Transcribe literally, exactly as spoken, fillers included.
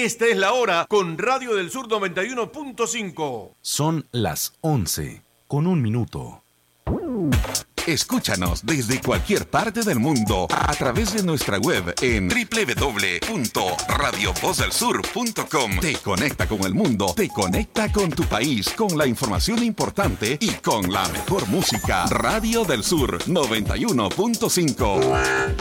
Esta es la hora con Radio del Sur noventa y uno punto cinco. Son las once con un minuto. Escúchanos desde cualquier parte del mundo a través de nuestra web en doble u doble u doble u punto radio voz del sur punto com. Te conecta con el mundo, te conecta con tu país, con la información importante y con la mejor música. Radio del Sur noventa y uno punto cinco.